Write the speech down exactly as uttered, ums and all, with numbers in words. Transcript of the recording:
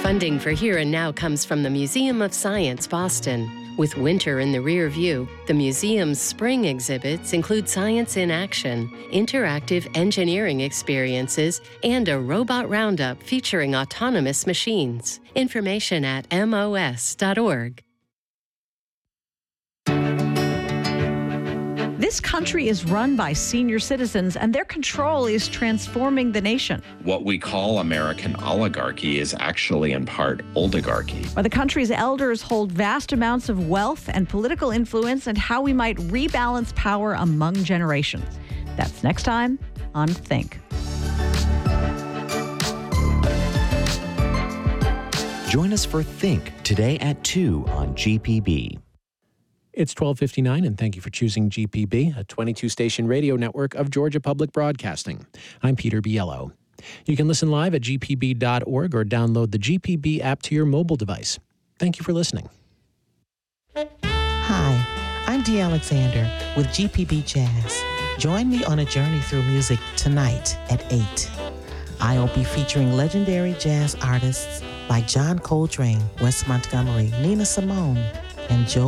Funding for Here and Now comes from the Museum of Science, Boston. With winter in the rear view, the museum's spring exhibits include science in action, interactive engineering experiences, and a robot roundup featuring autonomous machines. Information at M O S dot org. This country is run by senior citizens, and their control is transforming the nation. What we call American oligarchy is actually in part oligarchy. Where the country's elders hold vast amounts of wealth and political influence, and how we might rebalance power among generations. That's next time on Think. Join us for Think today at two on G P B. It's twelve fifty-nine, and thank you for choosing G P B, a twenty-two station radio network of Georgia Public Broadcasting. I'm Peter Biello. You can listen live at G P B dot org or download the G P B app to your mobile device. Thank you for listening. Hi, I'm Dee Alexander with G P B Jazz. Join me on a journey through music tonight at eight. I'll be featuring legendary jazz artists like John Coltrane, Wes Montgomery, Nina Simone, and Joe